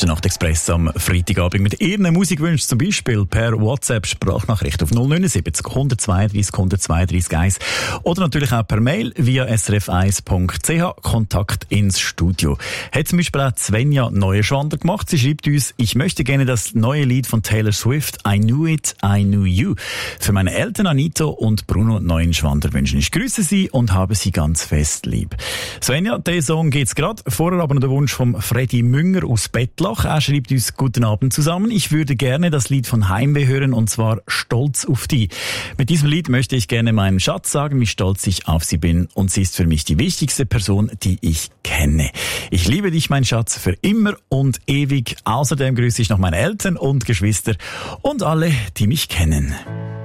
Nacht Express am Freitagabend mit Ihren Musikwünschen, zum Beispiel per WhatsApp-Sprachnachricht auf 079 132 132 1 oder natürlich auch per Mail via srf1.ch, Kontakt ins Studio. Hat zum Beispiel auch Svenja Neuenschwander gemacht. Sie schreibt uns: Ich möchte gerne das neue Lied von Taylor Swift, I Knew It, I Knew You, für meine Eltern Anito und Bruno Neuenschwander wünschen. Ich grüße Sie und habe Sie ganz fest lieb. Svenja, der Song geht's gerade. Vorher aber noch der Wunsch vom Freddy Münger aus Bettlach. Er schreibt uns: Guten Abend zusammen. Ich würde gerne das Lied von Heimweh hören, und zwar Stolz auf die. Mit diesem Lied möchte ich gerne meinem Schatz sagen, wie stolz ich auf sie bin, und sie ist für mich die wichtigste Person, die ich kenne. Ich liebe dich, mein Schatz, für immer und ewig. Außerdem grüße ich noch meine Eltern und Geschwister und alle, die mich kennen.